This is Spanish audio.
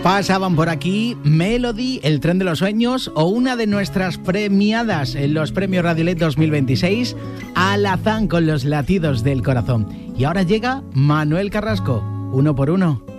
Pasaban por aquí Melody, El tren de los sueños o una de nuestras premiadas en los premios Radiolet 2026, Alazán con los latidos del corazón. Y ahora llega Manuel Carrasco, Uno por uno.